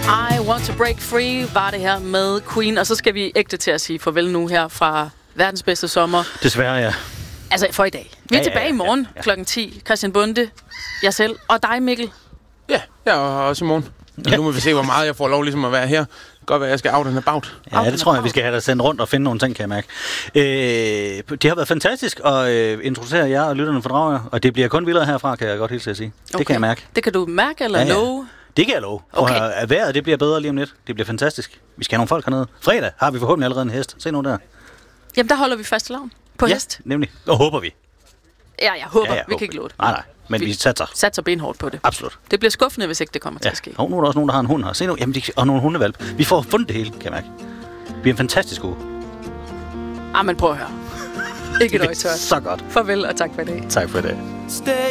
I Want to Break Free var det her med Queen. Og så skal vi ægte til at sige farvel nu her fra verdens bedste sommer. Desværre, ja. Altså for i dag. Vi er tilbage i morgen klokken 10. Christian Bonde, jeg selv og dig, Mikkel. Ja, jeg er også i morgen. Ja. Nu må vi se, hvor meget jeg får lov ligesom at være her. Godt være, jeg skal out and about. Ja, det tror jeg, vi skal have dig sendt rundt og finde nogle ting, kan jeg mærke. Det har været fantastisk at introducere jer og lytterne for Dragør, og det bliver kun vildere herfra, kan jeg godt hilse at sige. Okay. Det kan jeg mærke. Det kan du mærke eller love? Det kan jeg love. Okay. Og vejret, det bliver bedre lige om lidt. Det bliver fantastisk. Vi skal have nogle folk hernede. Fredag har vi forhåbentlig allerede en hest. Se nu der. Jamen, der holder vi fast lavn på hest. Nemlig. Og håber vi. Ja, jeg håber. Vi kan ikke love det. Nej. Men vi satser benhårdt på det. Absolut. Det bliver skuffende, hvis ikke det kommer til at ske. Nu er der også nogen, der har en hund her. Se nu, og nogle hundevalp. Vi får fundet det hele, kan jeg mærke. Det bliver en fantastisk uge. Men prøv at høre. Ikke et øje tørt. Så godt. Farvel og tak for i dag. Tak for i dag.